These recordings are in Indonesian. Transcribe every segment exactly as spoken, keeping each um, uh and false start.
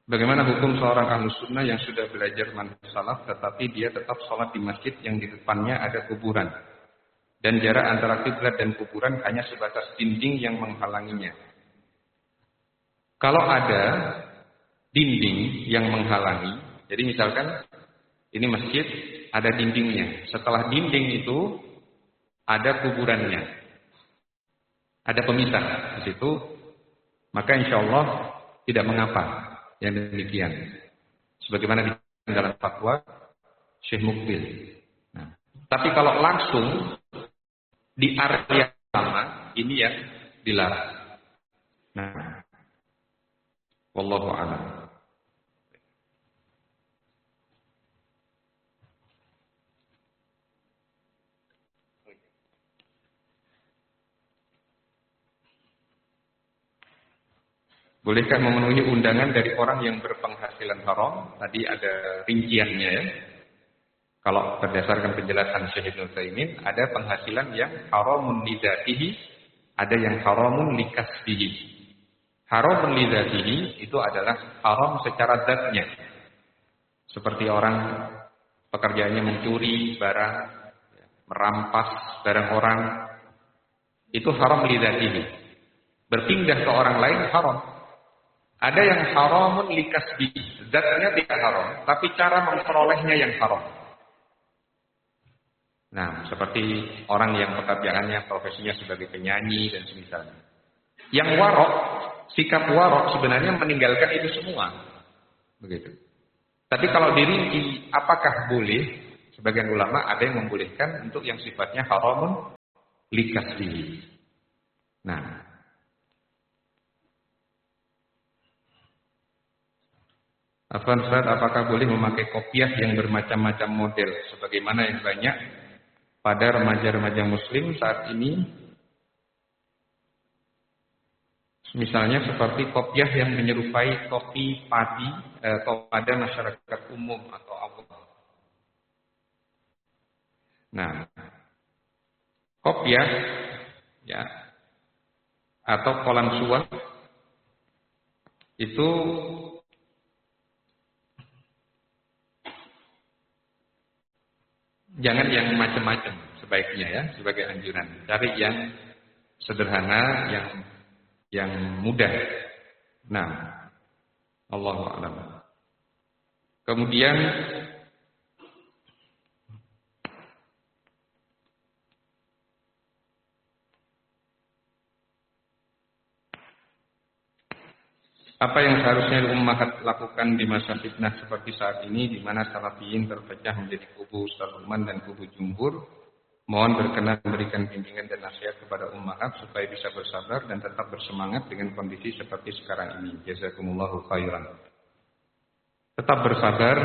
Bagaimana hukum seorang ahlus sunnah yang sudah belajar manhaj salaf tetapi dia tetap sholat di masjid yang di depannya ada kuburan dan jarak antara kiblat dan kuburan hanya sebatas dinding yang menghalanginya. Kalau ada dinding yang menghalangi, jadi misalkan ini masjid ada dindingnya, setelah dinding itu ada kuburannya, ada pemisah di situ, maka insya Allah tidak mengapa yang demikian. Sebagaimana di dalam fatwa Syekh Mukbil. Nah, tapi kalau langsung di area sama, ini yang dilarang. Nah, wallahu a'lam. Bolehkah memenuhi undangan dari orang yang berpenghasilan haram? Tadi ada rinciannya ya. Kalau berdasarkan penjelasan Syekh Ibnu Utsaimin, ada penghasilan yang haramun lidzatihi, ada yang haramun likasbihi. Haramun lidzatihi itu adalah haram secara zatnya. Seperti orang pekerjaannya mencuri barang, merampas barang orang, itu haram lidzatihi. Berpindah ke orang lain haram. Ada yang haramun likasbi, zatnya tidak haram, tapi cara memperolehnya yang haram. Nah, seperti orang yang pekerjaannya, profesinya sebagai penyanyi dan semisalnya. Yang warok, sikap warok sebenarnya meninggalkan itu semua. Begitu. Tapi kalau dirinci, apakah boleh? Sebagian ulama ada yang membolehkan untuk yang sifatnya haramun likasbi. Nah, Afwan Ustaz, apakah boleh memakai kopiah yang bermacam-macam model sebagaimana yang banyak pada remaja-remaja muslim saat ini? Misalnya seperti kopiah yang menyerupai topi padi eh, pada masyarakat umum atau awam. Nah, kopiah ya atau kolam suah itu jangan yang macam-macam sebaiknya ya, sebagai anjuran. Cari yang sederhana, yang yang mudah. Nah, Allahu a'lam. Kemudian apa yang seharusnya ummahat lakukan di masa fitnah seperti saat ini, di mana salafiyin terpecah menjadi kubu Ustaz Uman dan kubu Jumhur? Mohon berkenan memberikan bimbingan dan nasihat kepada ummahat supaya bisa bersabar dan tetap bersemangat dengan kondisi seperti sekarang ini. Jazakumullahu khairan. Tetap bersabar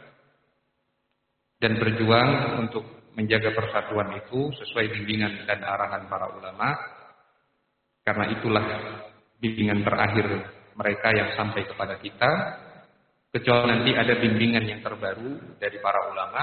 dan berjuang untuk menjaga persatuan itu sesuai bimbingan dan arahan para ulama. Karena itulah bimbingan terakhir mereka yang sampai kepada kita, kecuali nanti ada bimbingan yang terbaru dari para ulama.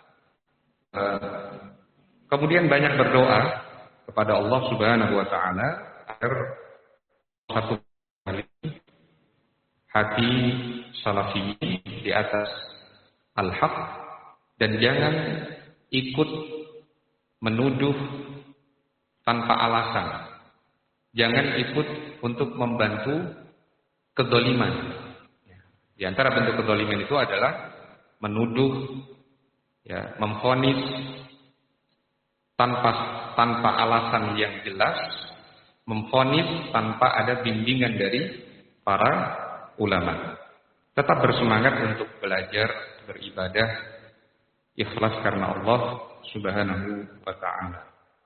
Kemudian banyak berdoa kepada Allah Subhanahu wa taala agar satu kali hati salafiyin di atas al-haq dan jangan ikut menuduh tanpa alasan. Jangan ikut untuk membantu kedoliman. Di antara bentuk kedoliman itu adalah menuduh, ya, memvonis tanpa tanpa alasan yang jelas, memvonis tanpa ada bimbingan dari para ulama. Tetap bersemangat untuk belajar, beribadah, ikhlas karena Allah Subhanahu wa ta'ala.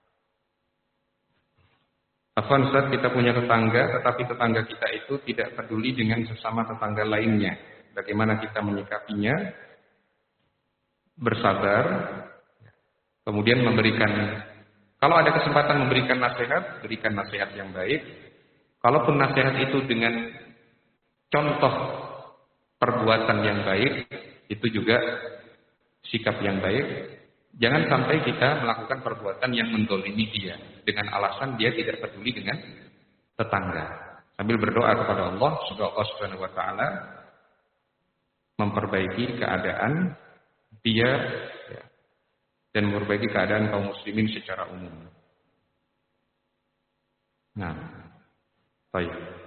Afwan Ustaz, kita punya tetangga, tetapi tetangga kita itu tidak peduli dengan sesama tetangga lainnya. Bagaimana kita menyikapinya? Bersabar, kemudian memberikan, kalau ada kesempatan memberikan nasihat, berikan nasihat yang baik. Kalaupun nasihat itu dengan contoh perbuatan yang baik, itu juga sikap yang baik. Jangan sampai kita melakukan perbuatan yang mendolimi dia dengan alasan dia tidak peduli dengan tetangga. Sambil berdoa kepada Allah, semoga Allah Subhanahu wa taala memperbaiki keadaan dia ya, dan memperbaiki keadaan kaum muslimin secara umum. Nah, baik.